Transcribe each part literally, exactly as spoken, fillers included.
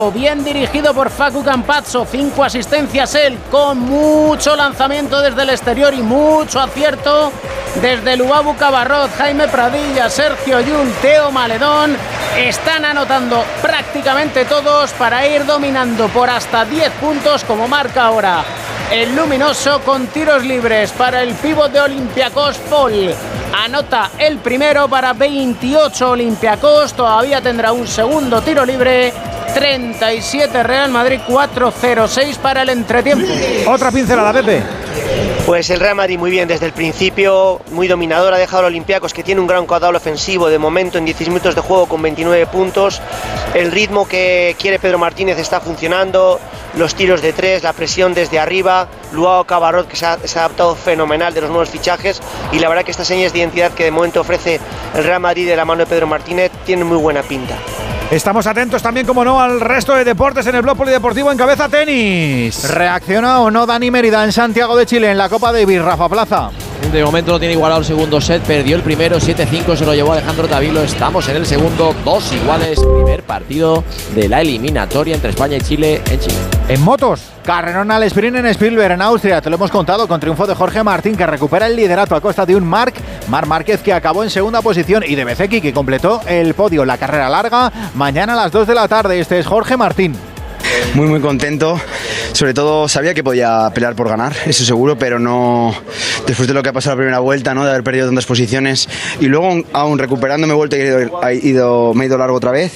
Bien dirigido por Facu Campazzo, cinco asistencias él, con mucho lanzamiento desde el exterior y mucho acierto desde Luabu Cabarrot, Jaime Pradilla, Sergio Yul, Teo Maledón. Están anotando prácticamente todos para ir dominando por hasta diez puntos, como marca ahora el Luminoso, con tiros libres para el pívot de Olympiacos, Paul. Anota el primero para veintiocho Olympiacos, todavía tendrá un segundo tiro libre. treinta y siete Real Madrid, cuatro cero seis para el entretiempo. Otra pincelada, Pepe. Pues el Real Madrid muy bien desde el principio, muy dominador, ha dejado al Olympiacos, que tiene un gran caudal ofensivo de momento en dieciséis minutos de juego con veintinueve puntos. El ritmo que quiere Pedro Martínez está funcionando, los tiros de tres, la presión desde arriba, Luao Cabarrot, que se ha, se ha adaptado fenomenal de los nuevos fichajes, y la verdad que estas señas de identidad que de momento ofrece el Real Madrid de la mano de Pedro Martínez tienen muy buena pinta. Estamos atentos también, como no, al resto de deportes en el blog polideportivo. En cabeza, tenis. ¿Reacciona o no Dani Mérida en Santiago de Chile en la Copa Davis? Rafa Plaza. De momento no tiene igualado el segundo set, perdió el primero, siete cinco, se lo llevó Alejandro Tavilo. Estamos en el segundo, dos iguales, primer partido de la eliminatoria entre España y Chile en Chile. En motos. Carrerón al sprint en Spielberg, en Austria, te lo hemos contado, con triunfo de Jorge Martín, que recupera el liderato a costa de un Marc, Marc Márquez, que acabó en segunda posición, y de Bezeki, que completó el podio. La carrera larga, mañana a las dos de la tarde. Este es Jorge Martín. Muy muy contento, sobre todo sabía que podía pelear por ganar, eso seguro, pero no después de lo que ha pasado la primera vuelta, ¿no? De haber perdido tantas posiciones, y luego aún recuperándome vuelta he ido, he ido, me he ido largo otra vez,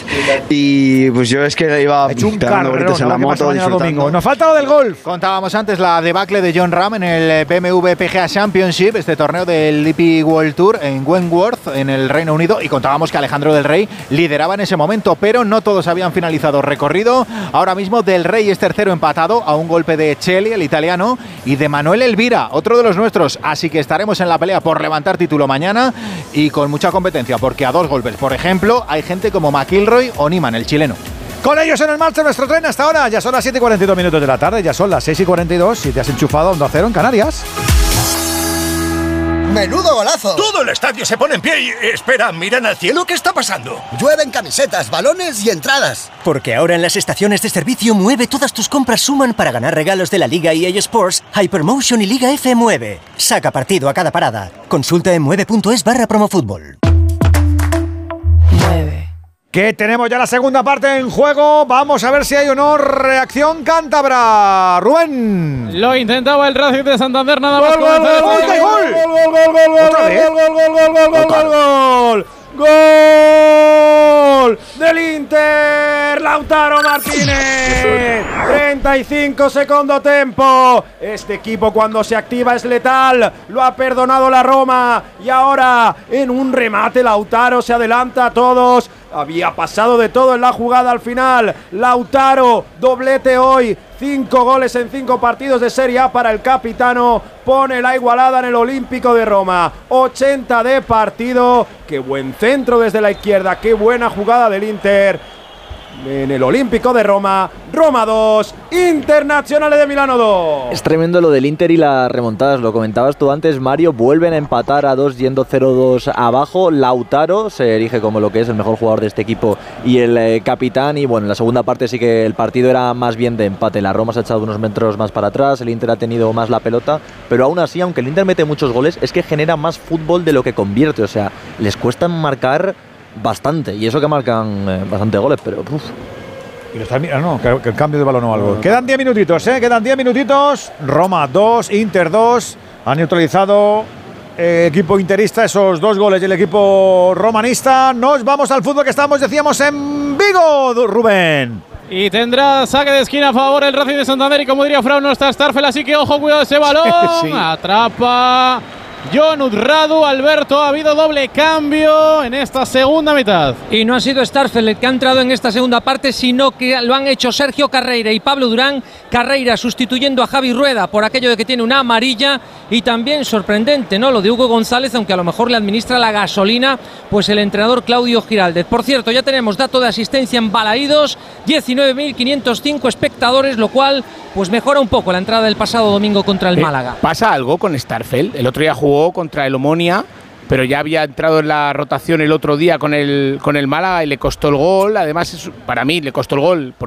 y pues yo es que iba pegando gritos en la moto, disfrutando. Nos falta lo del golf. Contábamos antes la debacle de Jon Rahm en el B M W P G A Championship, este torneo del D P World Tour en Wentworth, en el Reino Unido, y contábamos que Alejandro Del Rey lideraba en ese momento, pero no todos habían finalizado recorrido. Ahora mismo Del Rey es tercero, empatado a un golpe de Cheli, el italiano, y de Manuel Elvira, otro de los nuestros. Así que estaremos en la pelea por levantar título mañana, y con mucha competencia, porque a dos golpes, por ejemplo, hay gente como McIlroy o Niemann, el chileno. Con ellos en el marcha nuestro tren hasta ahora. Ya son las siete y cuarenta y dos minutos de la tarde, ya son las seis y cuarenta y dos, y te has enchufado a Onda Cero en Canarias. ¡Menudo golazo! Todo el estadio se pone en pie y... Espera, ¿miran al cielo? ¿Qué está pasando? Llueven camisetas, balones y entradas. Porque ahora en las estaciones de servicio Mueve todas tus compras suman para ganar regalos de la Liga E A Sports, Hypermotion y Liga F Mueve. Saca partido a cada parada. Consulta en mueve punto es barra promofutbol. Que tenemos ya la segunda parte en juego. Vamos a ver si hay o no reacción cántabra. Rubén. Lo intentaba el Racing de Santander, nada más. ¡Gol, gol, gol, gol, gol, gol, gol, gol, gol, ¿Otra vez? gol, gol, gol, gol, gol, gol, gol! ¡Gol del Inter! Lautaro Martínez. treinta y cinco segundo tempo. Este equipo cuando se activa es letal. Lo ha perdonado la Roma. Y ahora en un remate Lautaro se adelanta a todos. Había pasado de todo en la jugada al final. Lautaro, doblete hoy. Cinco goles en cinco partidos de Serie A para el capitano. Pone la igualada en el Olímpico de Roma. ochenta de partido. Qué buen centro desde la izquierda. Qué buena jugada del Inter. En el Olímpico de Roma, Roma dos, Internazionale de Milano dos. Es tremendo lo del Inter y las remontadas, lo comentabas tú antes, Mario. Vuelven a empatar a dos yendo cero dos abajo. Lautaro se erige como lo que es el mejor jugador de este equipo y el eh, capitán. Y bueno, en la segunda parte sí que el partido era más bien de empate. La Roma se ha echado unos metros más para atrás, el Inter ha tenido más la pelota, pero aún así, aunque el Inter mete muchos goles, es que genera más fútbol de lo que convierte. O sea, les cuesta marcar bastante, y eso que marcan eh, bastante goles, pero uf. Y lo está mirando, no, que, que el cambio de balón o algo. Quedan diez minutitos, ¿eh? Quedan diez minutitos. Roma dos, Inter dos. Ha neutralizado el equipo interista esos dos goles del equipo romanista. Nos vamos al fútbol que estamos, decíamos, en Vigo, Rubén. Y tendrá saque de esquina a favor el Racing de Santander, y como diría Frau, no está Starfel, así que ojo, cuidado ese balón. Sí. Atrapa Jon Urradu. Alberto, ha habido doble cambio en esta segunda mitad. Y no ha sido Starfel el que ha entrado en esta segunda parte, sino que lo han hecho Sergio Carreira y Pablo Durán. Carreira sustituyendo a Javi Rueda por aquello de que tiene una amarilla, y también sorprendente, ¿no?, lo de Hugo González, aunque a lo mejor le administra la gasolina pues el entrenador Claudio Giraldez. Por cierto, ya tenemos dato de asistencia en Balaídos, diecinueve mil quinientos cinco espectadores, lo cual pues mejora un poco la entrada del pasado domingo contra el eh, Málaga. ¿Pasa algo con Starfel? El otro día jugó contra el Omonia pero ya había entrado en la rotación el otro día con el, con el Málaga y le costó el gol. Además, es, para mí le costó el gol